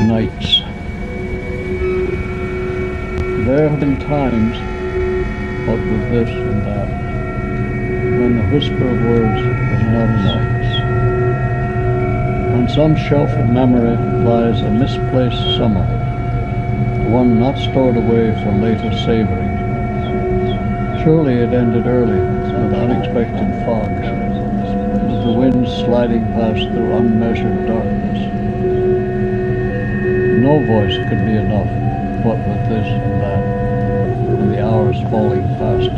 nights. There have been times, what with this and that, when the whisper of words was not enough. On some shelf of memory lies a misplaced summer, one not stored away for later savoring. Surely it ended early with unexpected fogs, with the wind sliding past through unmeasured darkness. No voice could be enough, what with this and that, and the hours falling fast.